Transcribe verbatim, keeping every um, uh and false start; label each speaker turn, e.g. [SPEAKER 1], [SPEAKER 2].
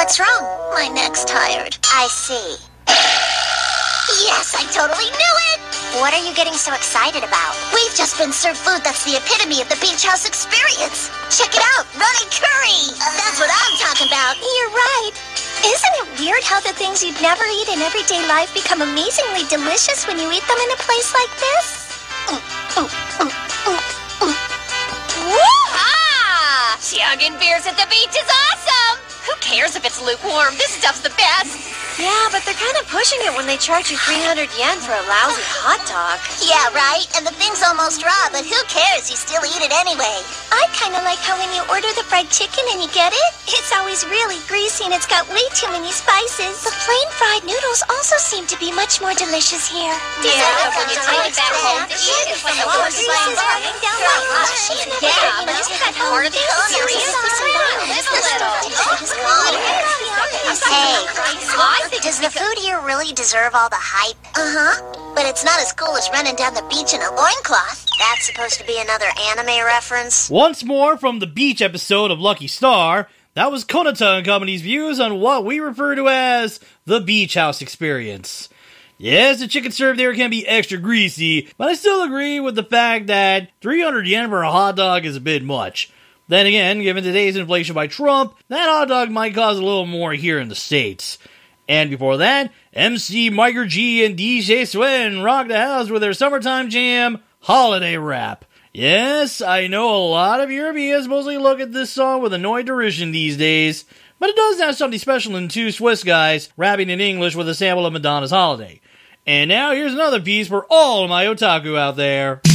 [SPEAKER 1] What's wrong? My neck's tired.
[SPEAKER 2] I see.
[SPEAKER 1] Yes, I totally knew it!
[SPEAKER 2] What are you getting so excited about?
[SPEAKER 1] We've just been served food that's the epitome of the beach house experience. Check it out, runny curry. That's what I'm talking about.
[SPEAKER 3] You're right. Isn't it weird how the things you'd never eat in everyday life become amazingly delicious when you eat them in a place like this?
[SPEAKER 4] Ah! Chugging beers at the beach is awesome! Who cares if it's lukewarm? This stuff's the best!
[SPEAKER 5] Yeah, but they're kind of pushing it when they charge you three hundred yen for a lousy hot dog.
[SPEAKER 1] Yeah, right? And the thing's almost raw, but who cares? You still eat it anyway.
[SPEAKER 3] I kind of like how when you order the fried chicken and you get it, it's always really greasy and it's got way too many spices. The plain fried noodles also seem to be much more delicious here.
[SPEAKER 4] Yeah, but when you take it back home to eat, it's like a horse
[SPEAKER 3] Grease is running down my tongue.
[SPEAKER 4] Yeah, but isn't that part of the experience? Live a little.
[SPEAKER 2] Hey, does the food here really deserve all the hype?
[SPEAKER 1] Uh-huh. But it's not as cool as running down the beach in a loincloth.
[SPEAKER 2] That's supposed to be another anime reference?
[SPEAKER 6] Once more from the beach episode of Lucky Star, that was Konata and Company's views on what we refer to as the beach house experience. Yes, the chicken served there can be extra greasy, but I still agree with the fact that three hundred yen for a hot dog is a bit much. Then again, given today's inflation by Trump, that hot dog might cost a little more here in the States. And before that, M C Micro G and D J Swen rocked the house with their summertime jam, Holiday Rap. Yes, I know a lot of Europeans mostly look at this song with annoyed derision these days, but it does have something special in two Swiss guys rapping in English with a sample of Madonna's Holiday. And now here's another piece for all of my otaku out there.